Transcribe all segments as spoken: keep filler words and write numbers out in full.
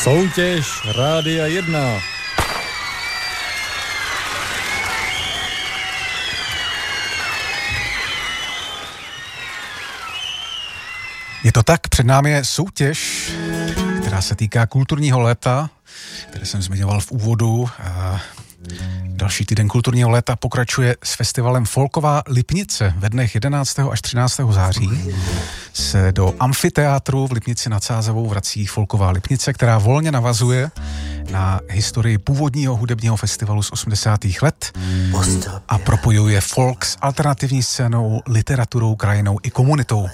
Soutěž Rádia jedna. Je to tak, před námi je soutěž, která se týká kulturního léta, které jsem zmiňoval v úvodu. Další týden kulturního léta pokračuje s festivalem Folková Lipnice. Ve dnech jedenáctého až třináctého září se do amfiteátru v Lipnici nad Sázavou vrací Folková Lipnice, která volně navazuje na historii původního hudebního festivalu z osmdesátých let a propojuje folk s alternativní scénou, literaturou, krajinou i komunitou.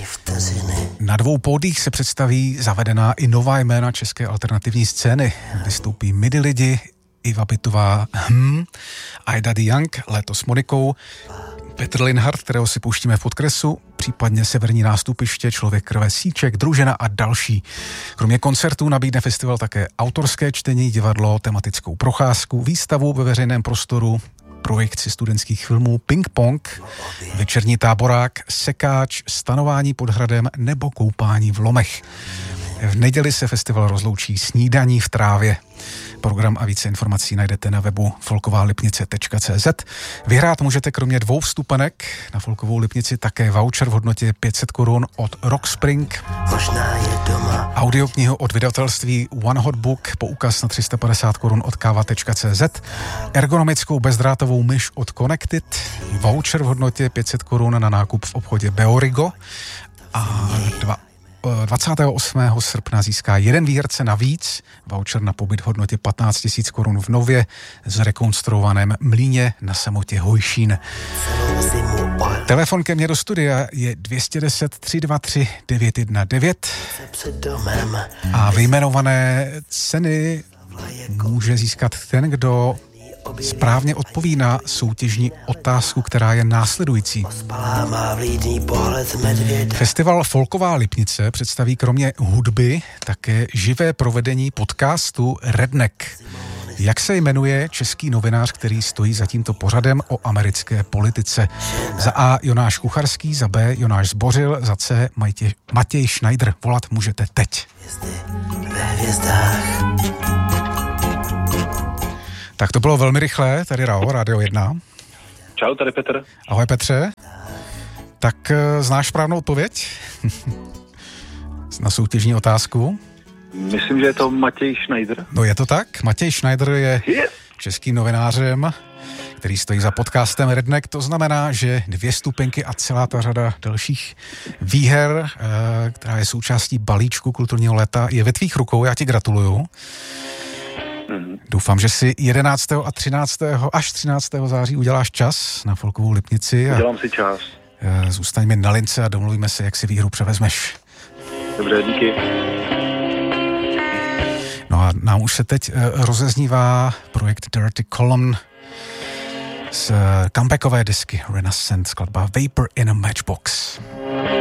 Na dvou pódích se představí zavedená i nová jména české alternativní scény. Vystoupí Midi lidi, Iva Pitová, hm, Aida the Young, Léto s Monikou, Petr Linhart, kterého si pouštíme v podkresu, případně Severní nástupiště, Člověk krve Síček, Družina a další. Kromě koncertů nabídne festival také autorské čtení, divadlo, tematickou procházku, výstavu ve veřejném prostoru, projekci studentských filmů, ping-pong, večerní táborák, sekáč, stanování pod hradem nebo koupání v lomech. V neděli se festival rozloučí snídaní v trávě. Program a více informací najdete na webu folková lipnice tečka cé zet. Vyhrát můžete kromě dvou vstupenek na Folkovou Lipnici také voucher v hodnotě pět set korun od Rockspring, audioknihu od vydavatelství One Hot Book, poukaz na tři sta padesát korun od káva tečka cé zet, ergonomickou bezdrátovou myš od Connected, voucher v hodnotě pět set korun na nákup v obchodě Beorigo a dva dvacátého osmého srpna získá jeden výherce navíc voucher na pobyt v hodnotě patnáct tisíc korun v nově zrekonstruovaném mlýně na samotě Hojšín. Telefon ke mně do studia je dvě jedna nula tři dva tři devět jedna devět a vyjmenované ceny může získat ten, kdo správně odpoví na soutěžní otázku, která je následující. Festival Folková Lipnice představí kromě hudby také živé provedení podcastu Redneck. Jak se jmenuje český novinář, který stojí za tímto pořadem o americké politice? Za A Jonáš Kucharský, za B Jonáš Zbořil, za C Matěj, Matěj Schneider. Volat můžete teď. Tak to bylo velmi rychlé, tady Rao, Rádio jedna. Čau, tady Petr. Ahoj Petře. Tak znáš správnou odpověď na soutěžní otázku? Myslím, že je to Matěj Schneider. No je to tak, Matěj Schneider je yes. českým novinářem, který stojí za podcastem Redneck, to znamená, že dvě stupenky a celá ta řada dalších výher, která je součástí balíčku kulturního léta, je ve tvých rukou, já ti gratuluju. Mm. Doufám, že si jedenáctého a třináctého až třináctého září uděláš čas na Folkovou Lipnici. Udělám si čas. Zůstaň mi na lince a domluvíme se, jak si výhru převezmeš. Dobře, díky. No a nám už se teď rozeznívá projekt Dirty Column z comebackové disky Renaissance, skladba Vapor in a Matchbox.